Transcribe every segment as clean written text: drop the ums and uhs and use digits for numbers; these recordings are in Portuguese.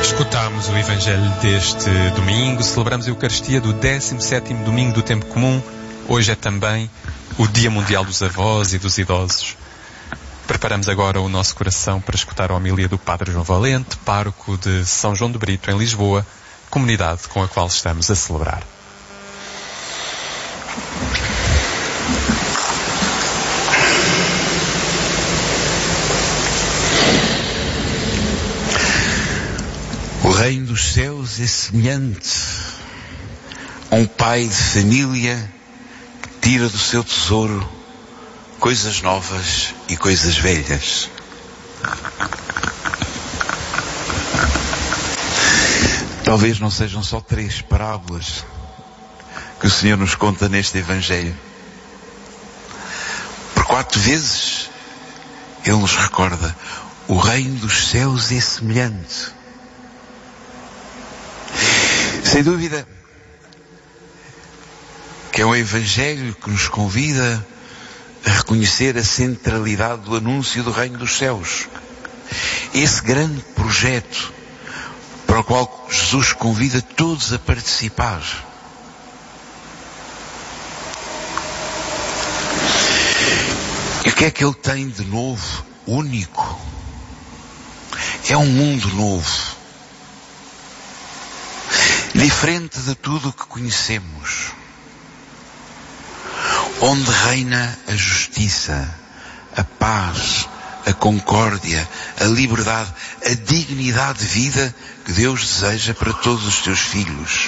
Escutámos o Evangelho deste domingo, celebramos a Eucaristia do 17º domingo do Tempo Comum. Hoje é também o Dia Mundial dos Avós e dos Idosos. Preparamos agora o nosso coração para escutar a homilia do Padre João Valente, pároco de São João de Brito, em Lisboa, comunidade com a qual estamos a celebrar. O reino dos céus é semelhante a um pai de família que tira do seu tesouro coisas novas e coisas velhas. Talvez não sejam só 3 parábolas que o Senhor nos conta neste Evangelho. Por 4 vezes Ele nos recorda: o reino dos céus é semelhante. Sem dúvida que é um Evangelho que nos convida a reconhecer a centralidade do anúncio do reino dos céus. Esse grande projeto para o qual Jesus convida todos a participar. E o que é que Ele tem de novo, único? É um mundo novo. Diferente de tudo o que conhecemos, onde reina a justiça, a paz, a concórdia, a liberdade, a dignidade de vida que Deus deseja para todos os seus filhos.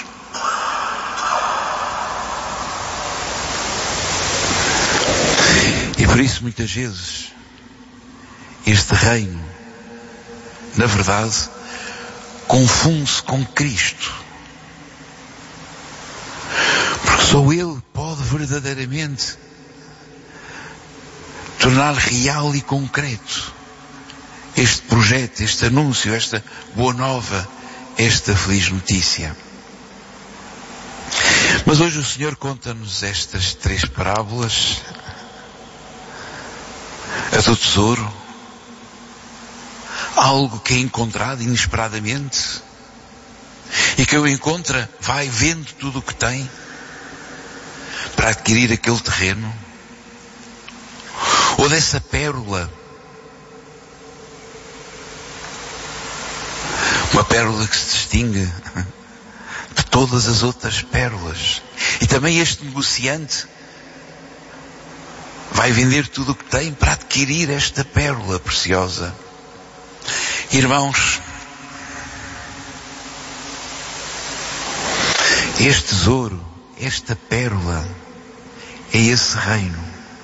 E por isso muitas vezes este reino, na verdade, confunde-se com Cristo. Só Ele pode verdadeiramente tornar real e concreto este projeto, este anúncio, esta boa nova, esta feliz notícia. Mas hoje o Senhor conta-nos estas 3 parábolas: a do tesouro, algo que é encontrado inesperadamente, e que o encontra, vai vendo tudo o que tem para adquirir aquele terreno, ou dessa pérola, uma pérola que se distingue de todas as outras pérolas. E também este negociante vai vender tudo o que tem para adquirir esta pérola preciosa. Irmãos, este tesouro, esta pérola, é esse reino.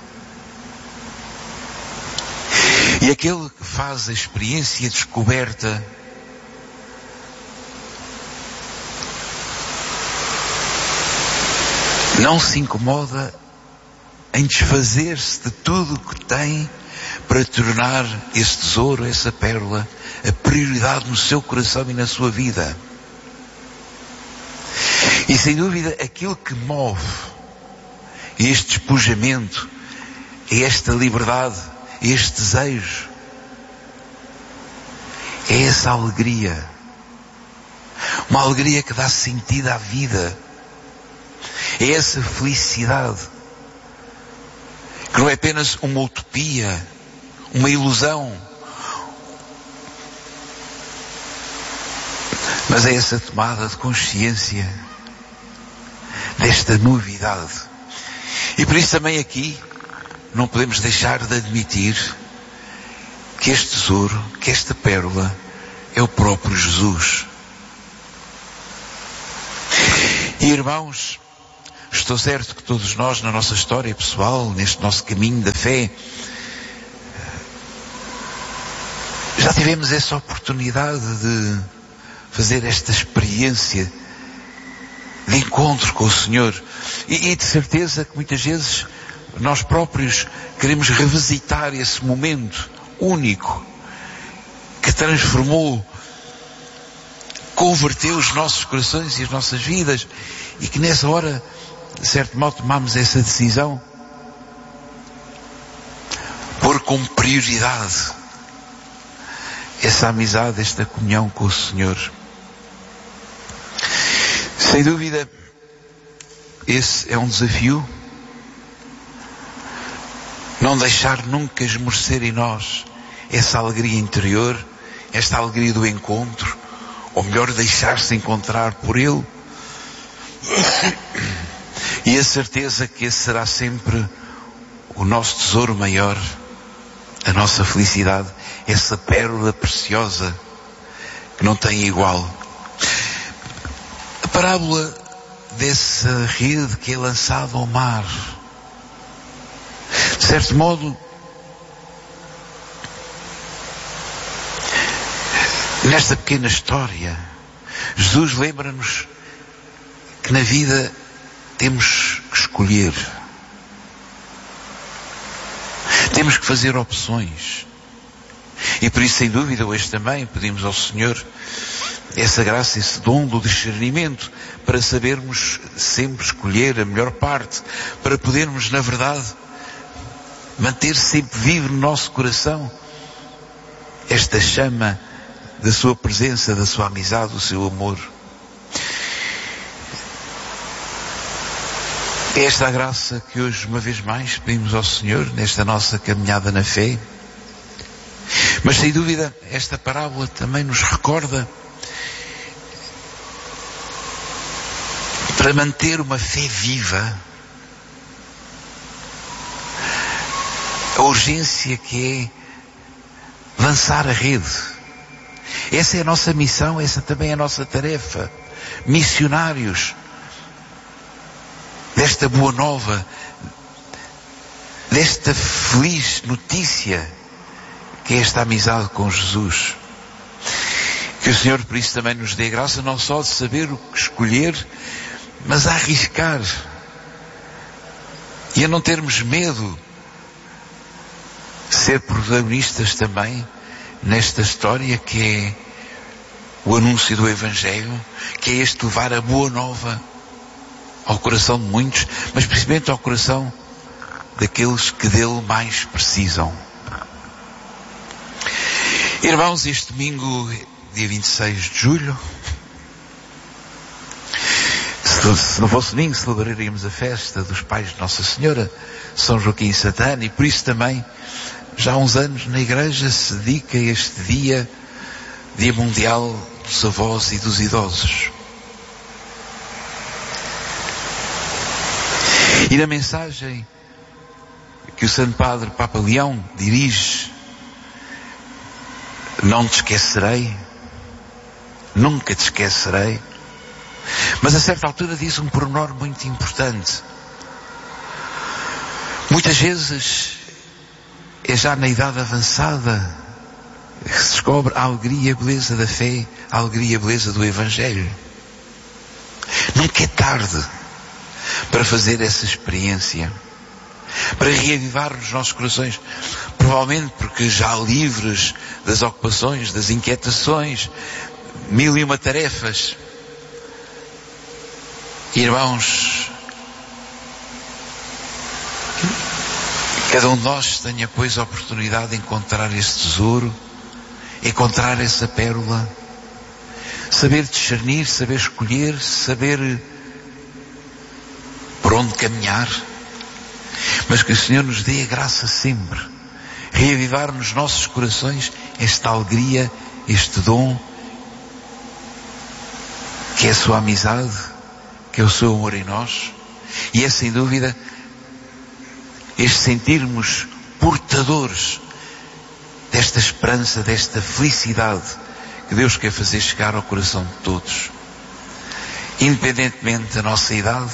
E aquele que faz a experiência descoberta não se incomoda em desfazer-se de tudo o que tem para tornar esse tesouro, essa pérola, a prioridade no seu coração e na sua vida. E sem dúvida aquilo que move este despojamento, esta liberdade, este desejo, é essa alegria. Uma alegria que dá sentido à vida. É essa felicidade que não é apenas uma utopia, uma ilusão, mas é essa tomada de consciência desta novidade. E por isso também aqui não podemos deixar de admitir que este tesouro, que esta pérola, é o próprio Jesus. E irmãos, estou certo que todos nós, na nossa história pessoal, neste nosso caminho da fé, já tivemos essa oportunidade de fazer esta experiência de encontro com o Senhor. E de certeza que muitas vezes nós próprios queremos revisitar esse momento único que transformou, converteu os nossos corações e as nossas vidas, e que nessa hora, de certo modo, tomamos essa decisão, pôr como prioridade essa amizade, esta comunhão com o Senhor. Sem dúvida, esse é um desafio. Não deixar nunca esmorecer em nós essa alegria interior, esta alegria do encontro, ou melhor, deixar-se encontrar por Ele. E a certeza que esse será sempre o nosso tesouro maior, a nossa felicidade, essa pérola preciosa que não tem igual. A parábola dessa rede que é lançada ao mar, de certo modo, nesta pequena história, Jesus lembra-nos que na vida temos que escolher. Temos que fazer opções. E por isso, sem dúvida, hoje também pedimos ao Senhor essa graça, esse dom do discernimento, para sabermos sempre escolher a melhor parte, para podermos, na verdade, manter sempre vivo no nosso coração esta chama da sua presença, da sua amizade, do seu amor. É esta a graça que hoje, uma vez mais, pedimos ao Senhor nesta nossa caminhada na fé. Mas, sem dúvida, esta parábola também nos recorda, para manter uma fé viva, a urgência que é lançar a rede. Essa é a nossa missão, essa também é a nossa tarefa. Missionários desta boa nova, desta feliz notícia que é esta amizade com Jesus. Que o Senhor por isso também nos dê graça, não só de saber o que escolher, mas a arriscar e a não termos medo de ser protagonistas também nesta história que é o anúncio do Evangelho, que é este levar a boa nova ao coração de muitos, mas principalmente ao coração daqueles que dele mais precisam. Irmãos, este domingo, dia 26 de julho, se não fosse domingo, celebraríamos a festa dos pais de Nossa Senhora, São Joaquim e Santana, e por isso também, já há uns anos na Igreja se dedica este dia, Dia Mundial dos Avós e dos Idosos. E na mensagem que o Santo Padre Papa Leão dirige, não te esquecerei, nunca te esquecerei, mas a certa altura diz um pormenor muito importante. Muitas vezes é já na idade avançada que se descobre a alegria e a beleza da fé, a alegria e a beleza do Evangelho. Nunca é tarde para fazer essa experiência, para reavivar nos nossos corações, provavelmente porque já livres das ocupações, das inquietações, 1001 tarefas. Irmãos, cada um de nós tenha, pois, a oportunidade de encontrar esse tesouro, encontrar essa pérola, saber discernir, saber escolher, saber por onde caminhar, mas que o Senhor nos dê a graça sempre, reavivar nos nossos corações esta alegria, este dom, que é a sua amizade, que é o seu amor em nós, e é sem dúvida este sentirmos portadores desta esperança, desta felicidade que Deus quer fazer chegar ao coração de todos, independentemente da nossa idade.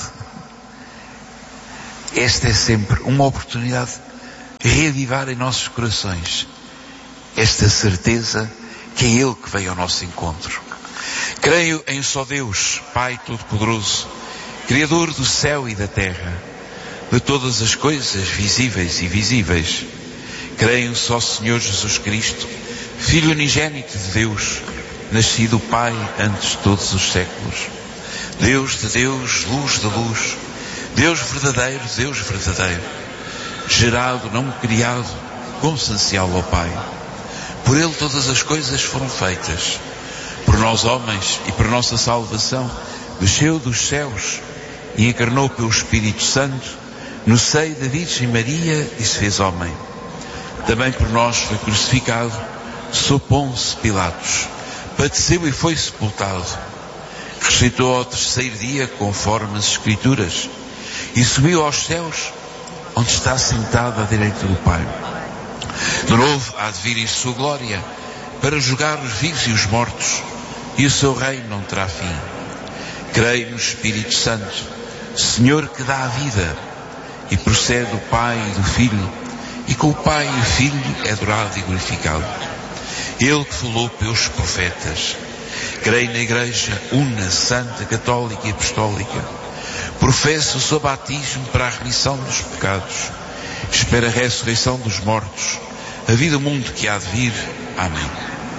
Esta é sempre uma oportunidade de reavivar em nossos corações esta certeza que é Ele que veio ao nosso encontro. Creio em só Deus, Pai Todo-Poderoso, Criador do céu e da terra, de todas as coisas visíveis e invisíveis. Creio só Senhor Jesus Cristo, Filho unigênito de Deus, nascido Pai antes de todos os séculos. Deus de Deus, luz de luz, Deus verdadeiro, gerado, não criado, consubstancial ao Pai. Por Ele todas as coisas foram feitas. Por nós homens e por nossa salvação, desceu dos céus e encarnou pelo Espírito Santo no seio da Virgem Maria e se fez homem. Também por nós foi crucificado sob Pôncio Pilatos, padeceu e foi sepultado, ressuscitou ao terceiro dia conforme as Escrituras e subiu aos céus, onde está sentado à direita do Pai. De novo há de vir em sua glória para julgar os vivos e os mortos, e o seu reino não terá fim. Creio no Espírito Santo, Senhor que dá a vida e procede do Pai e do Filho, e com o Pai e o Filho é adorado e glorificado. Ele que falou pelos profetas. Creio na Igreja una, santa, católica e apostólica. Professo o seu batismo para a remissão dos pecados. Espero a ressurreição dos mortos, a vida do mundo que há de vir. Amém.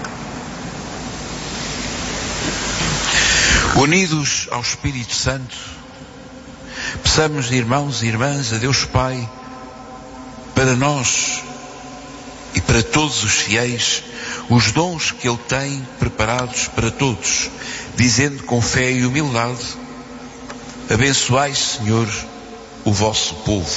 Unidos ao Espírito Santo, peçamos, irmãos e irmãs, a Deus Pai, para nós e para todos os fiéis, os dons que Ele tem preparados para todos, dizendo com fé e humildade: abençoai, Senhor, o vosso povo.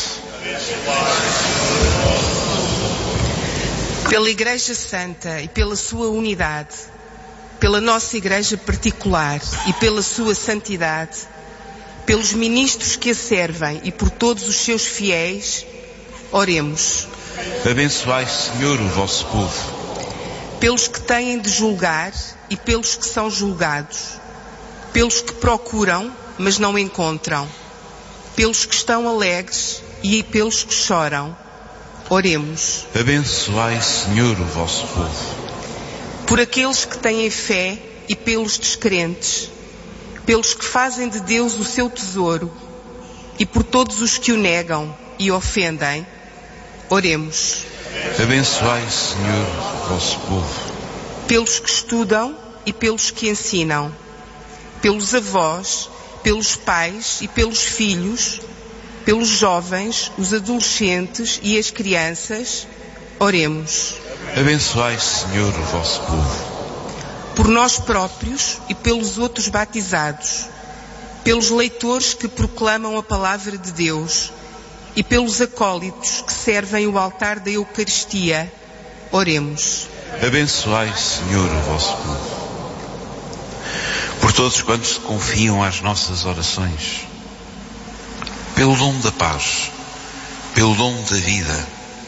Pela Igreja Santa e pela sua unidade, pela nossa Igreja particular e pela sua santidade, pelos ministros que a servem e por todos os seus fiéis, oremos. Abençoai, Senhor, o vosso povo. Pelos que têm de julgar e pelos que são julgados, pelos que procuram, mas não encontram, pelos que estão alegres e pelos que choram, oremos. Abençoai, Senhor, o vosso povo. Por aqueles que têm fé e pelos descrentes, pelos que fazem de Deus o seu tesouro e por todos os que o negam e ofendem, oremos. Abençoai, Senhor, o vosso povo. Pelos que estudam e pelos que ensinam, pelos avós, pelos pais e pelos filhos, pelos jovens, os adolescentes e as crianças, oremos. Abençoai, Senhor, o vosso povo. Por nós próprios e pelos outros batizados, pelos leitores que proclamam a palavra de Deus e pelos acólitos que servem o altar da Eucaristia, oremos. Abençoai, Senhor, o vosso povo. Por todos quantos se confiam às nossas orações, pelo dom da paz, pelo dom da vida,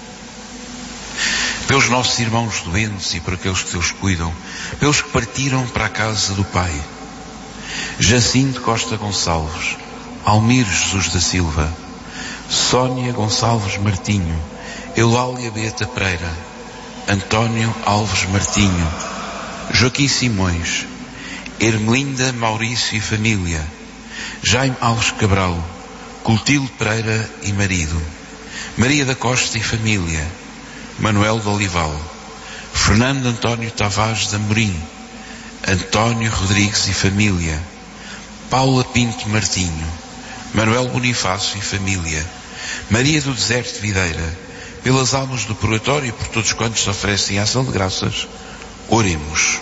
pelos nossos irmãos doentes e por aqueles que Deus cuidam, pelos que partiram para a casa do Pai: Jacinto Costa Gonçalves, Almir Jesus da Silva, Sónia Gonçalves Martinho, Eulália Beata Pereira, António Alves Martinho, Joaquim Simões, Ermelinda Maurício e família, Jaime Alves Cabral, Clotilde Pereira e marido, Maria da Costa e família, Manuel de Olival, Fernando António Tavares de Amorim, António Rodrigues e família, Paula Pinto Martinho, Manuel Bonifácio e família, Maria do Deserto de Videira, pelas almas do purgatório e por todos quantos se oferecem ação de graças, oremos.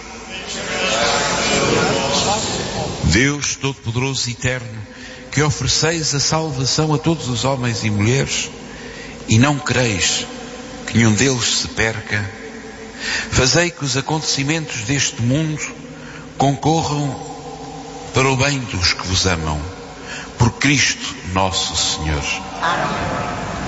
Deus Todo-Poderoso e Eterno, que ofereceis a salvação a todos os homens e mulheres e não quereis que nenhum deles se perca, fazei que os acontecimentos deste mundo concorram para o bem dos que vos amam. Por Cristo nosso Senhor. Amém.